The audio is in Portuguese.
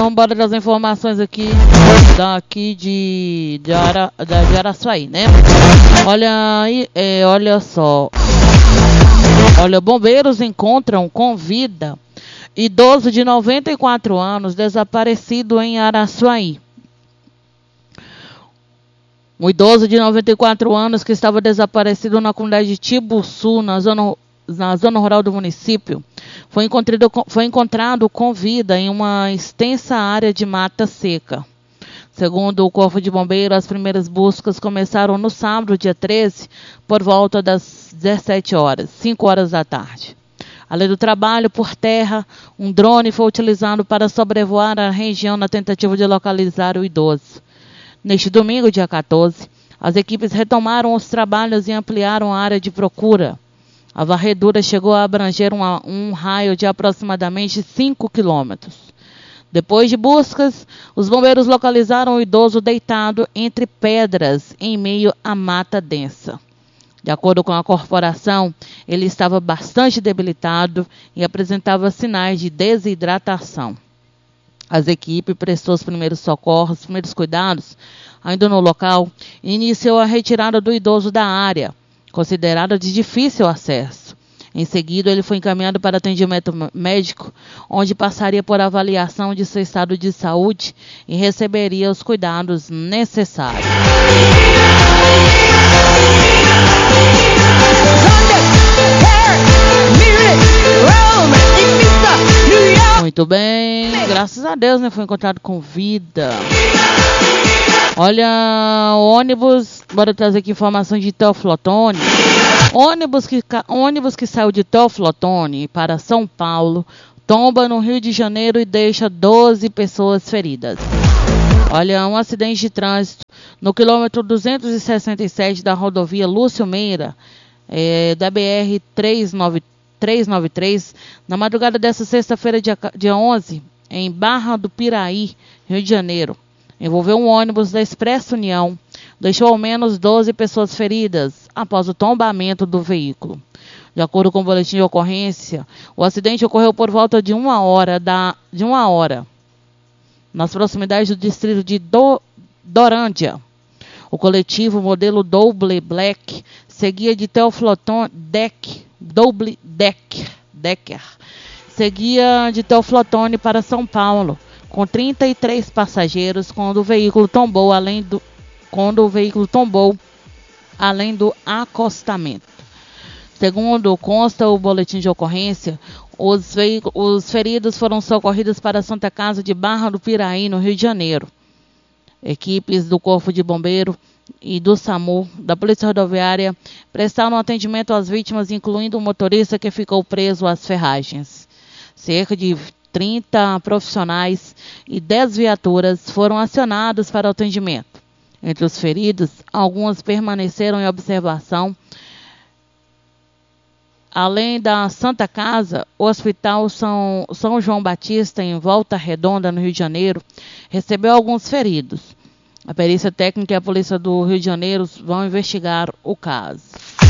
vamos embora das informações aqui daqui de Araçuaí, né? Olha aí, olha só. Olha, bombeiros encontram com vida idoso de 94 anos desaparecido em Araçuaí. Um idoso de 94 anos que estava desaparecido na comunidade de Tibuçu, na zona rural do município, foi encontrado com vida em uma extensa área de mata seca. Segundo o Corpo de Bombeiros, as primeiras buscas começaram no sábado, dia 13, por volta das 17 horas, 5 horas da tarde. Além do trabalho por terra, um drone foi utilizado para sobrevoar a região na tentativa de localizar o idoso. Neste domingo, dia 14, as equipes retomaram os trabalhos e ampliaram a área de procura. A varredura chegou a abranger um raio de aproximadamente 5 quilômetros. Depois de buscas, os bombeiros localizaram o idoso deitado entre pedras em meio à mata densa. De acordo com a corporação, ele estava bastante debilitado e apresentava sinais de desidratação. As equipes prestou os primeiros socorros, os primeiros cuidados, ainda no local, e iniciou a retirada do idoso da área, considerada de difícil acesso. Em seguida, ele foi encaminhado para atendimento médico, onde passaria por avaliação de seu estado de saúde e receberia os cuidados necessários. Muito bem, graças a Deus, né? Foi encontrado com vida. Olha, o ônibus, bora trazer aqui informação de Teoflotone. Ônibus que saiu de Teoflotone para São Paulo tomba no Rio de Janeiro e deixa 12 pessoas feridas. Olha, um acidente de trânsito no quilômetro 267 da rodovia Lúcio Meira, da BR 393, na madrugada desta sexta-feira, dia 11, em Barra do Piraí, Rio de Janeiro. Envolveu um ônibus da Expresso União, deixou ao menos 12 pessoas feridas após o tombamento do veículo. De acordo com o boletim de ocorrência, o acidente ocorreu por volta de uma hora, nas proximidades do distrito de Dorândia. O coletivo modelo Double Black seguia de Teoflotone seguia de Teoflotone para São Paulo, com 33 passageiros, quando o veículo tombou além do acostamento. Segundo consta o boletim de ocorrência, os feridos foram socorridos para a Santa Casa de Barra do Piraí, no Rio de Janeiro. Equipes do Corpo de Bombeiro e do SAMU, da Polícia Rodoviária, prestaram atendimento às vítimas, incluindo o motorista que ficou preso às ferragens. Cerca de 30 profissionais e 10 viaturas foram acionados para o atendimento. Entre os feridos, alguns permaneceram em observação. Além da Santa Casa, o Hospital São João Batista, em Volta Redonda, no Rio de Janeiro, recebeu alguns feridos. A perícia técnica e a Polícia do Rio de Janeiro vão investigar o caso.